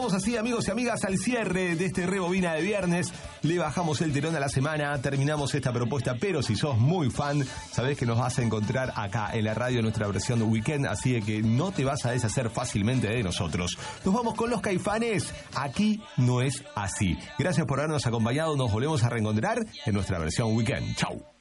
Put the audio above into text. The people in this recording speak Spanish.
Llegamos así, amigos y amigas, al cierre de este Rebobina de viernes. Le bajamos el telón a la semana, terminamos esta propuesta, pero si sos muy fan, sabés que nos vas a encontrar acá en la radio, en nuestra versión Weekend, así que no te vas a deshacer fácilmente de nosotros. Nos vamos con los Caifanes. Aquí no es así. Gracias por habernos acompañado, nos volvemos a reencontrar en nuestra versión Weekend. Chau.